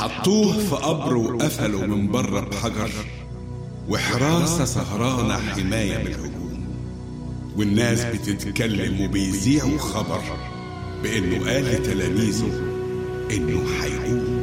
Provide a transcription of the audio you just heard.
حطوه في قبر وقفلوا من بره بحجر، وحراسة سهرانة حماية من الهجوم. والناس بتتكلم وبيذيعوا خبر بإنه قال لتلاميذه إنه هيقوم.